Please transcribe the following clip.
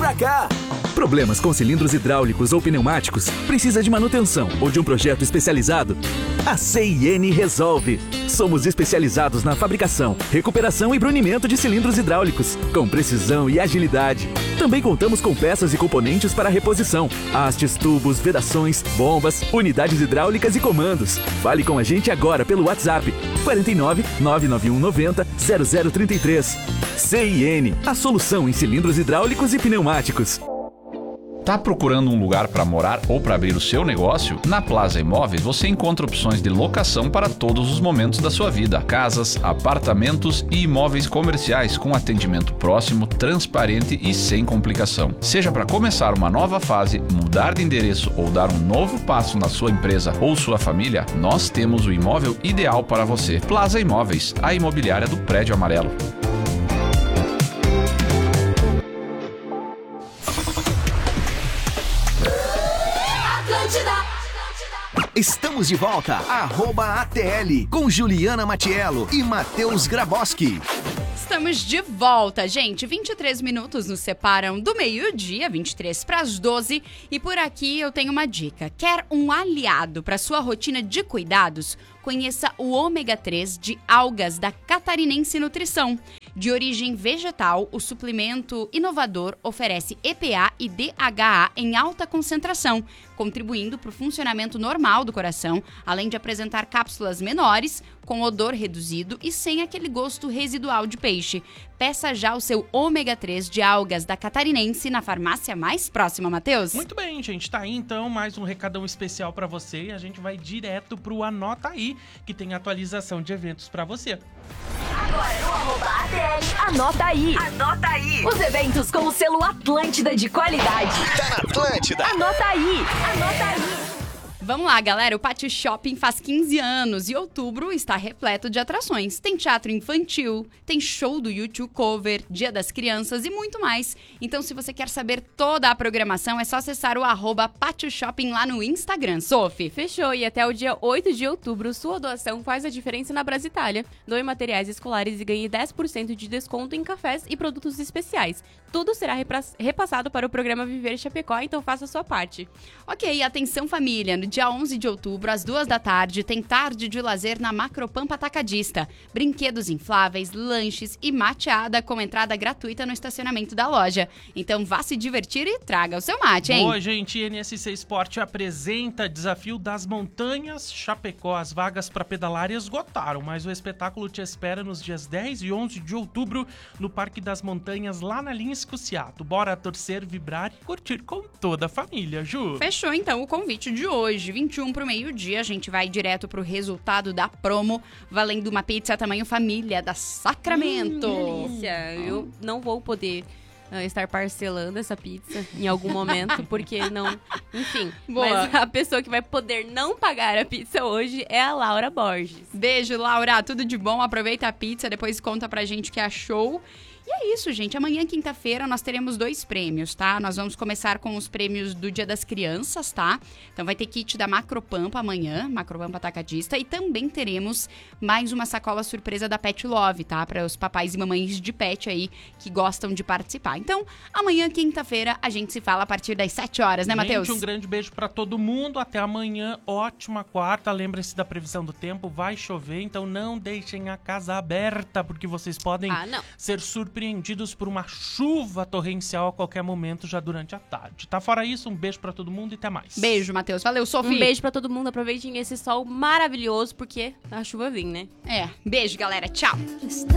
pra cá. Problemas com cilindros hidráulicos ou pneumáticos? Precisa de manutenção ou de um projeto especializado? A CIN resolve. Somos especializados na fabricação, recuperação e brunimento de cilindros hidráulicos, com precisão e agilidade. Também contamos com peças e componentes para reposição, hastes, tubos, vedações, bombas, unidades hidráulicas e comandos. Fale com a gente agora pelo WhatsApp 49 991 90 0033. CIN, a solução em cilindros hidráulicos e pneumáticos. Tá procurando um lugar para morar ou para abrir o seu negócio? Na Plaza Imóveis você encontra opções de locação para todos os momentos da sua vida. Casas, apartamentos e imóveis comerciais com atendimento próximo, transparente e sem complicação. Seja para começar uma nova fase, mudar de endereço ou dar um novo passo na sua empresa ou sua família, nós temos o imóvel ideal para você. Plaza Imóveis, a imobiliária do Prédio Amarelo. Estamos de volta, @ATL, com Juliana Matiello e Matheus Graboski. Estamos de volta, gente. 23 minutos nos separam do meio-dia, 23 para as 12. E por aqui eu tenho uma dica. Quer um aliado para sua rotina de cuidados? Conheça o ômega 3 de algas da Catarinense Nutrição. De origem vegetal, o suplemento inovador oferece EPA e DHA em alta concentração, contribuindo para o funcionamento normal do coração, além de apresentar cápsulas menores, com odor reduzido e sem aquele gosto residual de peixe. Peça já o seu ômega 3 de algas da Catarinense na farmácia mais próxima, Matheus. Muito bem, gente. Tá aí, então, mais um recadão especial pra você e a gente vai direto pro Anota Aí, que tem atualização de eventos pra você. Agora no @ATL, anota aí. Anota aí. Os eventos com o selo Atlântida de qualidade. Tá na Atlântida. Anota aí. Anota aí. Vamos lá, galera. O Pátio Shopping faz 15 anos e outubro está repleto de atrações. Tem teatro infantil, tem show do YouTube Cover, Dia das Crianças e muito mais. Então, se você quer saber toda a programação, é só acessar o @Pátio Shopping lá no Instagram. Sophie. Fechou. E até o dia 8 de outubro, sua doação faz a diferença na Brasitália. Doe materiais escolares e ganhe 10% de desconto em cafés e produtos especiais. Tudo será repassado para o programa Viver Chapecó, então faça a sua parte. Ok, atenção família. No dia 11 de outubro, às 14h, tem tarde de lazer na Macropampa Atacadista. Brinquedos infláveis, lanches e mateada com entrada gratuita no estacionamento da loja. Então vá se divertir e traga o seu mate, hein? Boa, gente. NSC Esporte apresenta Desafio das Montanhas Chapecó. As vagas para pedalar esgotaram, mas o espetáculo te espera nos dias 10 e 11 de outubro no Parque das Montanhas, lá na linha Escociato. Bora torcer, vibrar e curtir com toda a família, Ju. Fechou, então, o convite de hoje. 21 pro meio-dia, a gente vai direto pro resultado da promo, valendo uma pizza tamanho família da Sacramento. Delícia. Eu não vou poder estar parcelando essa pizza em algum momento, porque não... Enfim, Boa. Mas a pessoa que vai poder não pagar a pizza hoje é a Laura Borges. Beijo, Laura. Tudo de bom. Aproveita a pizza, depois conta pra gente o que achou. E é isso, gente. Amanhã, quinta-feira, nós teremos 2 prêmios, tá? Nós vamos começar com os prêmios do Dia das Crianças, tá? Então vai ter kit da Macropampa amanhã, Macropampa Atacadista, e também teremos mais uma sacola surpresa da Pet Love, tá? Para os papais e mamães de pet aí que gostam de participar. Então, amanhã, quinta-feira, a gente se fala a partir das 7 horas, né, Matheus? Gente, um grande beijo pra todo mundo. Até amanhã. Ótima quarta. Lembre-se da previsão do tempo. Vai chover, então não deixem a casa aberta, porque vocês podem ser surpreendidos por uma chuva torrencial a qualquer momento já durante a tarde. Tá? Fora isso, um beijo pra todo mundo e até mais. Beijo, Matheus. Valeu, Sophie. Um beijo pra todo mundo. Aproveitem esse sol maravilhoso, porque a chuva vem, né? Beijo, galera. Tchau.